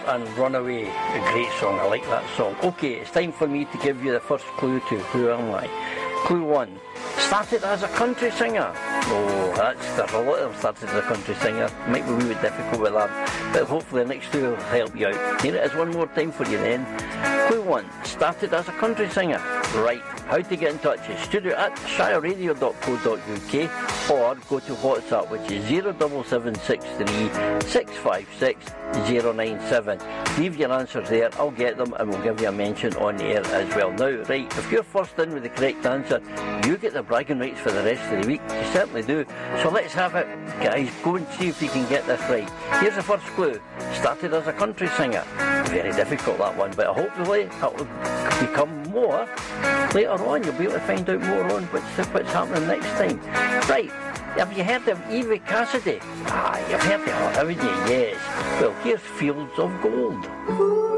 and Runaway, a great song, I like that song. Okay, it's time for me to give you the first clue to Who Am I? Clue 1. Started as a country singer. Oh, there's a lot of them started as a country singer. Might be a wee bit difficult with that, but hopefully the next two will help you out. Here it is one more time for you then. Clue 1. Started as a country singer. Right, how to get in touch is studio@shireradio.co.uk or go to WhatsApp, which is 07763 656 097. Leave your answers there, I'll get them and we'll give you a mention on the air as well. Now, right, if you're first in with the correct answer, you get the bragging rights for the rest of the week. You certainly do. So let's have it, guys. Go and see if you can get this right. Here's the first clue. Started as a country singer. Very difficult, that one, but hopefully it will become more later on. You'll be able to find out more on what's happening next time. Right, have you heard of Eva Cassidy? You've heard of her, haven't you? Yes. Well, here's Fields of Gold.